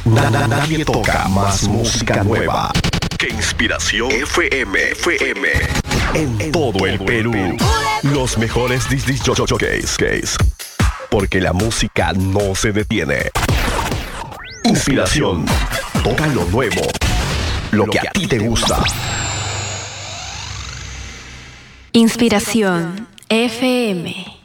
Nadie toca más música nueva que Inspiración FM. En todo el Perú, los mejores disc jockeys. Porque la música no se detiene. Inspiración. Toca lo nuevo. Lo que a ti te gusta. Inspiración FM.